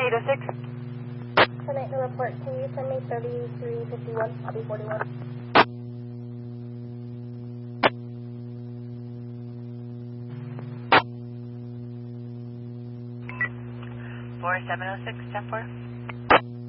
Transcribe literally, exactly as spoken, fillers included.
eight oh six. ten eight, the report. Can you send me thirty-three fifty-one? I'll be forty-one. four seven oh six, ten four.